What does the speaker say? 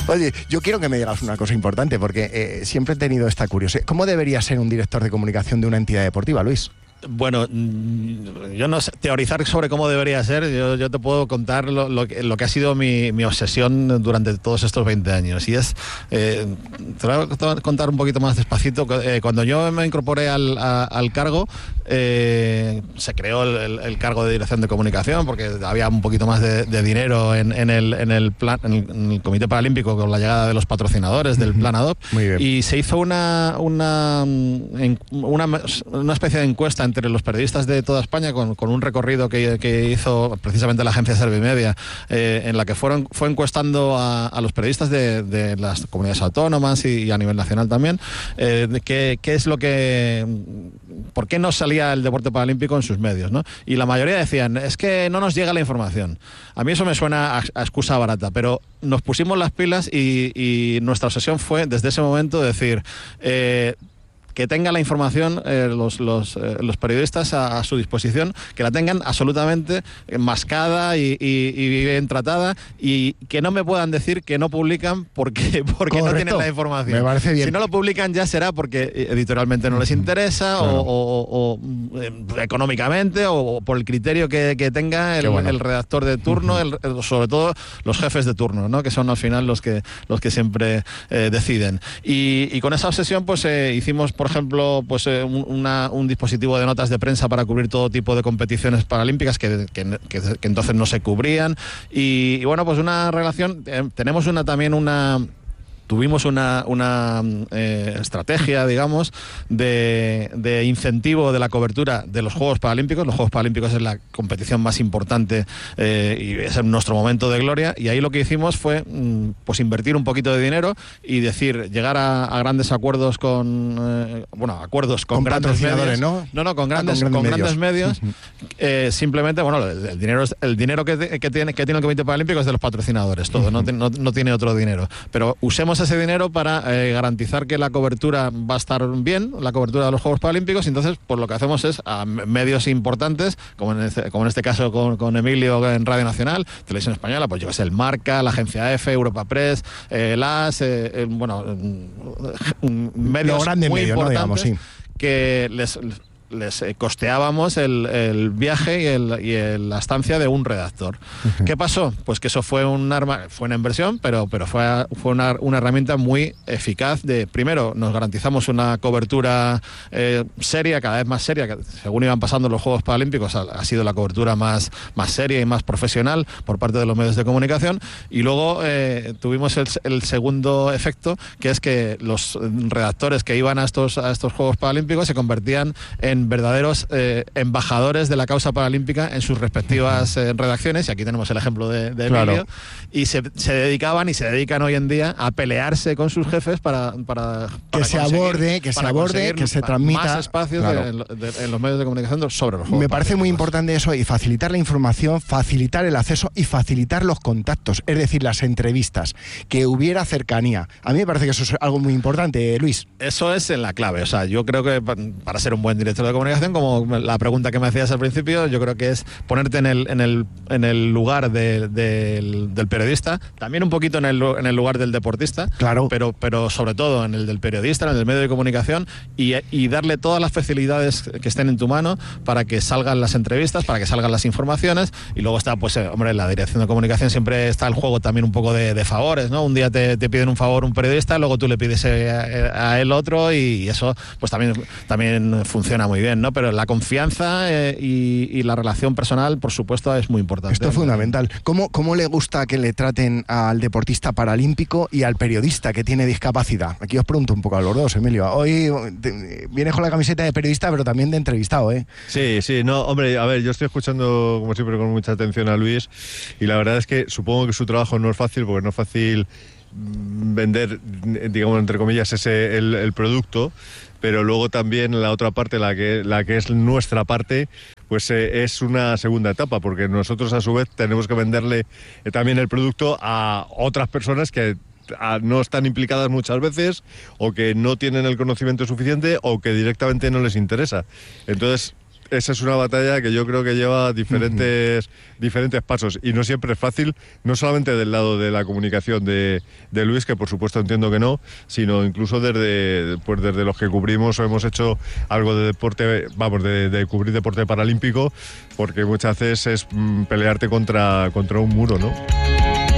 Oye, yo quiero que me digas una cosa importante, porque siempre he tenido esta curiosidad. ¿Cómo debería ser un director de comunicación de una entidad deportiva, Luis? Bueno, yo no sé teorizar sobre cómo debería ser. Yo te puedo contar lo que ha sido mi obsesión durante todos estos 20 años. Y es, te voy a contar un poquito más despacito. Cuando yo me incorporé al cargo, se creó el cargo de dirección de comunicación, porque había un poquito más de dinero en el Comité Paralímpico con la llegada de los patrocinadores del Plan ADOP. Muy bien. Y se hizo una especie de encuesta entre los periodistas de toda España con un recorrido que hizo precisamente la agencia Servimedia, en la que fue encuestando a los periodistas de las comunidades autónomas y a nivel nacional también, qué es lo que... ¿Por qué no salía el deporte paralímpico en sus medios, ¿no? Y la mayoría decían, es que no nos llega la información. A mí eso me suena a excusa barata, pero nos pusimos las pilas y nuestra obsesión fue, desde ese momento, decir... que tenga la información los periodistas a su disposición, que la tengan absolutamente mascada y bien tratada, y que no me puedan decir que no publican porque no tienen la información. Me parece bien. Si no lo publican ya será porque editorialmente no les interesa, claro, o económicamente, o por el criterio que tenga el redactor de turno, sobre todo los jefes de turno, ¿no? Que son al final los que siempre deciden. Y con esa obsesión pues hicimos, por ejemplo, pues un dispositivo de notas de prensa para cubrir todo tipo de competiciones paralímpicas que entonces no se cubrían, y bueno, pues una relación, tuvimos una estrategia, digamos, de incentivo de la cobertura de los Juegos Paralímpicos. Los Juegos Paralímpicos es la competición más importante y es nuestro momento de gloria, y ahí lo que hicimos fue pues invertir un poquito de dinero y llegar a grandes acuerdos con grandes medios, ¿no? Con grandes medios. Simplemente, bueno, el dinero que tiene el Comité Paralímpico es de los patrocinadores, todo, no tiene otro dinero, pero usemos ese dinero para garantizar que la cobertura va a estar bien, la cobertura de los Juegos Paralímpicos. Entonces, pues lo que hacemos es a medios importantes, como en este caso con Emilio en Radio Nacional, Televisión Española, pues yo que sé, el Marca, la Agencia EFE, Europa Press, LAS, medios grandes muy medios, importantes, ¿no? Digamos, sí, que les costeábamos el viaje y la estancia de un redactor. ¿Qué pasó? Pues que eso fue una inversión, pero fue una herramienta muy eficaz. Primero, nos garantizamos una cobertura seria, cada vez más seria, que según iban pasando los Juegos Paralímpicos ha sido la cobertura más seria y más profesional por parte de los medios de comunicación, y luego tuvimos el segundo efecto, que es que los redactores que iban a estos Juegos Paralímpicos se convertían en verdaderos embajadores de la causa paralímpica en sus respectivas redacciones, y aquí tenemos el ejemplo de claro, Emilio, y se dedicaban y se dedican hoy en día a pelearse con sus jefes para que se aborde, que se transmita más espacios, claro, en los medios de comunicación sobre los Juegos. Me parece muy importante eso, y facilitar la información, facilitar el acceso y facilitar los contactos, es decir, las entrevistas, que hubiera cercanía. A mí me parece que eso es algo muy importante, Luis. Eso es la clave. O sea, yo creo que para ser un buen director de comunicación, como la pregunta que me hacías al principio, yo creo que es ponerte en el lugar del periodista, también un poquito en el lugar del deportista, claro, pero sobre todo en el del periodista, en el del medio de comunicación, y darle todas las facilidades que estén en tu mano para que salgan las entrevistas, para que salgan las informaciones. Y luego está, pues, hombre, la dirección de comunicación siempre está el juego también un poco de favores, ¿no? Un día te piden un favor un periodista, luego tú le pides a él otro, y eso pues también funciona muy bien, ¿no? Pero la confianza y la relación personal, por supuesto, es muy importante. Esto es fundamental. ¿Cómo le gusta que le traten al deportista paralímpico y al periodista que tiene discapacidad? Aquí os pregunto un poco a los dos, Emilio. Hoy vienes con la camiseta de periodista, pero también de entrevistado, ¿eh? Sí, no, hombre, a ver, yo estoy escuchando, como siempre, con mucha atención a Luis, y la verdad es que supongo que su trabajo no es fácil, porque no es fácil vender, digamos, entre comillas, el producto, pero luego también la otra parte, la que es nuestra parte, pues es una segunda etapa, porque nosotros a su vez tenemos que venderle también el producto a otras personas que no están implicadas muchas veces, o que no tienen el conocimiento suficiente, o que directamente no les interesa. Entonces, esa es una batalla que yo creo que lleva diferentes pasos y no siempre es fácil, no solamente del lado de la comunicación de Luis, que por supuesto entiendo que no, sino incluso desde los que cubrimos o hemos hecho algo de deporte, de cubrir deporte paralímpico, porque muchas veces es pelearte contra un muro, ¿no?